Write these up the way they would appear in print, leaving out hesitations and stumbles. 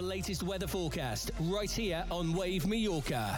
latest weather forecast right here on Wave Mallorca.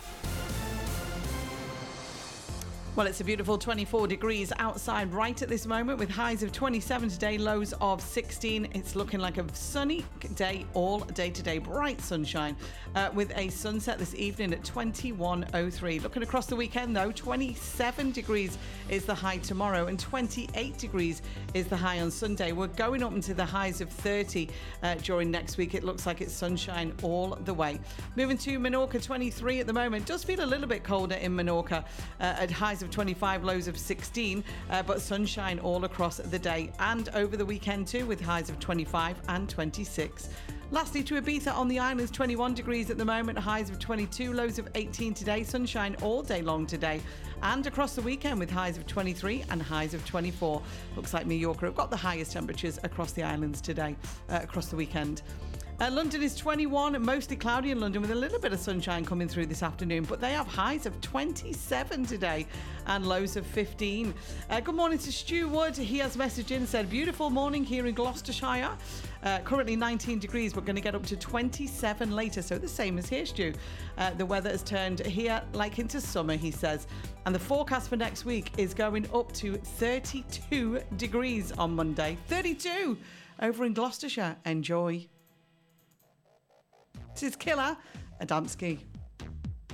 Well, it's a beautiful 24 degrees outside right at this moment with highs of 27 today, lows of 16. It's looking like a sunny day all day today, bright sunshine with a sunset this evening at 21:03. Looking across the weekend though, 27 degrees is the high tomorrow and 28 degrees is the high on Sunday. We're going up into the highs of 30 during next week. It looks like it's sunshine all the way. Moving to Menorca, 23 at the moment. Does feel a little bit colder in Menorca at highs of 25, lows of 16, but sunshine all across the day and over the weekend too with highs of 25 and 26. Lastly, to Ibiza on the islands, 21 degrees at the moment, highs of 22, lows of 18 today, sunshine all day long today and across the weekend with highs of 23 and highs of 24. Looks like Mallorca have got the highest temperatures across the islands today, across the weekend. London is 21, mostly cloudy in London with a little bit of sunshine coming through this afternoon, but they have highs of 27 today and lows of 15. Good morning to Stu Wood. He has messaged in and said, beautiful morning here in Gloucestershire. Currently 19 degrees, but going to get up to 27 later, so the same as here, Stu. The weather has turned here like into summer, he says. And the forecast for next week is going up to 32 degrees on Monday. 32 over in Gloucestershire. Enjoy. This is Killer Adamski.